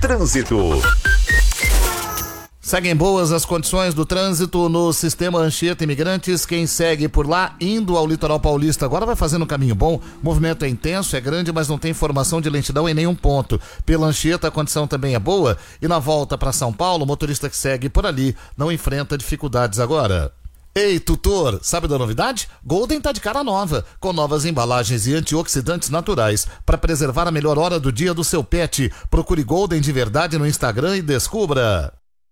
Trânsito. Seguem boas as condições do trânsito no sistema Anchieta Imigrantes. Quem segue por lá, indo ao litoral paulista, agora vai fazendo um caminho bom. O movimento é intenso, é grande, mas não tem formação de lentidão em nenhum ponto. Pela Anchieta a condição também é boa. E na volta para São Paulo, o motorista que segue por ali não enfrenta dificuldades agora. Ei, tutor, sabe da novidade? Golden tá de cara nova, com novas embalagens e antioxidantes naturais para preservar a melhor hora do dia do seu pet. Procure Golden de verdade no Instagram e descubra.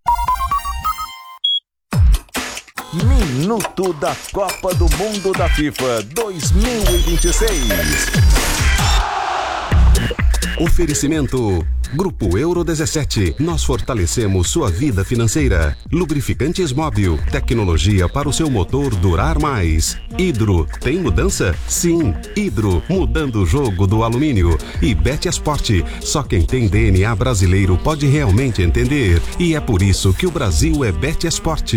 Minuto da Copa do Mundo da FIFA 2026. Oferecimento Grupo Euro 17. Nós fortalecemos sua vida financeira. Lubrificantes Móbil. Tecnologia para o seu motor durar mais. Hidro. Tem mudança? Sim. Hidro. Mudando o jogo do alumínio. E Betesport. Só quem tem DNA brasileiro pode realmente entender. E é por isso que o Brasil é Betesport.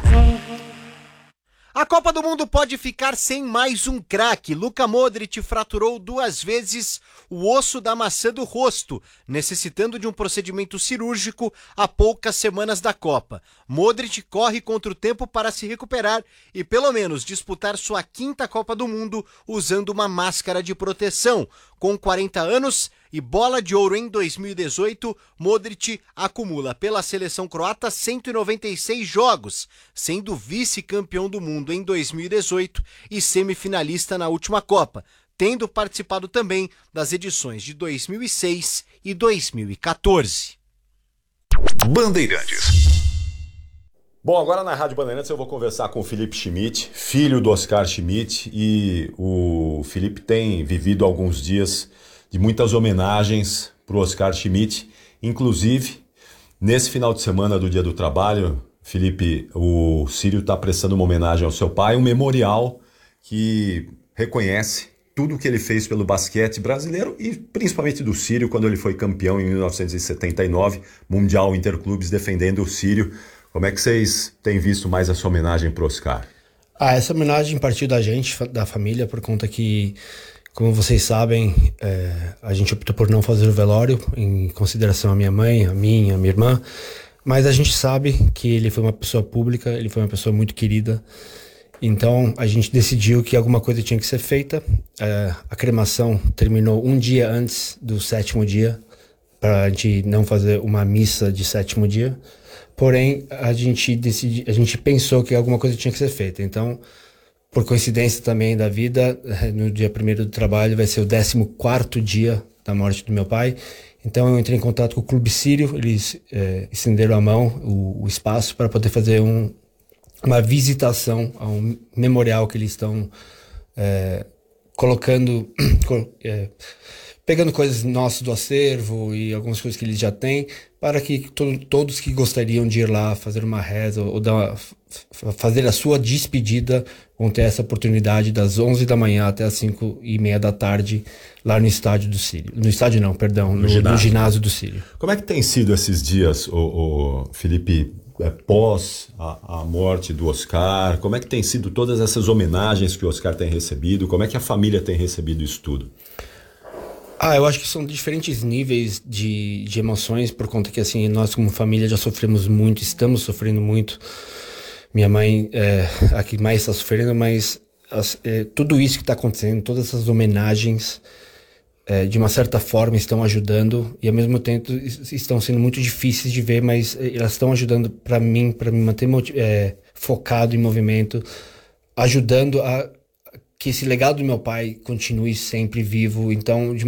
A Copa do Mundo pode ficar sem mais um craque. Luka Modric fraturou 2 vezes o osso da maçã do rosto, necessitando de um procedimento cirúrgico há poucas semanas da Copa. Modric corre contra o tempo para se recuperar e pelo menos disputar sua 5ª Copa do Mundo usando uma máscara de proteção. Com 40 anos e bola de ouro em 2018, Modric acumula pela seleção croata 196 jogos, sendo vice-campeão do mundo em 2018 e semifinalista na última Copa, tendo participado também das edições de 2006 e 2014. Bandeirantes. Bom, agora na Rádio Bandeirantes eu vou conversar com o Felipe Schmidt, filho do Oscar Schmidt, e o Felipe tem vivido alguns dias de muitas homenagens para o Oscar Schmidt, inclusive nesse final de semana do Dia do Trabalho, Felipe, o Sírio está prestando uma homenagem ao seu pai, um memorial que reconhece tudo o que ele fez pelo basquete brasileiro e principalmente do Sírio, quando ele foi campeão em 1979, Mundial Interclubes, defendendo o Sírio. Como é que vocês têm visto mais essa homenagem para o Oscar? Essa homenagem partiu da gente, da família, por conta que, como vocês sabem, a gente optou por não fazer o velório, em consideração a minha mãe, a minha irmã, mas a gente sabe que ele foi uma pessoa pública, ele foi uma pessoa muito querida, então a gente decidiu que alguma coisa tinha que ser feita. A cremação terminou um dia antes do 7º dia, para a gente não fazer uma missa de 7º dia. Porém, a gente pensou que alguma coisa tinha que ser feita. Então, por coincidência também da vida, no dia 1º do trabalho vai ser o 14º dia da morte do meu pai. Então, eu entrei em contato com o Clube Sírio, eles estenderam a mão, o espaço, para poder fazer uma visitação a um memorial que eles estão colocando... pegando coisas nossas do acervo e algumas coisas que eles já têm, para que todos que gostariam de ir lá fazer uma reza ou fazer a sua despedida vão ter essa oportunidade das 11 da manhã até as 5:30 da tarde lá no estádio do Sírio. No estádio não, perdão, no ginásio do Sírio. Como é que tem sido esses dias, Felipe, pós a morte do Oscar? Como é que tem sido todas essas homenagens que o Oscar tem recebido? Como é que a família tem recebido isso tudo? Eu acho que são diferentes níveis de emoções, por conta que, assim, nós como família já sofremos muito, estamos sofrendo muito. Minha mãe é a que mais está sofrendo, mas tudo isso que está acontecendo, todas essas homenagens, de uma certa forma estão ajudando, e ao mesmo tempo estão sendo muito difíceis de ver, mas elas estão ajudando para me manter focado em movimento, ajudando a que esse legado do meu pai continue sempre vivo. Então,